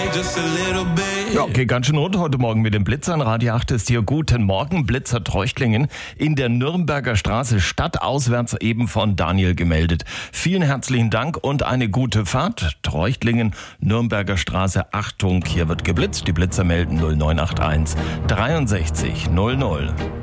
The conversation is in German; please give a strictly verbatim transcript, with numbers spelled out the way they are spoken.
just a little bit. Ja, okay, ganz schön rund heute Morgen mit den Blitzern. Radio acht ist hier. Guten Morgen, Blitzer Treuchtlingen in der Nürnberger Straße, stadtauswärts eben von Daniel gemeldet. Vielen herzlichen Dank und eine gute Fahrt. Treuchtlingen, Nürnberger Straße, Achtung, hier wird geblitzt. Die Blitzer melden null neun acht eins dreiundsechzig null null.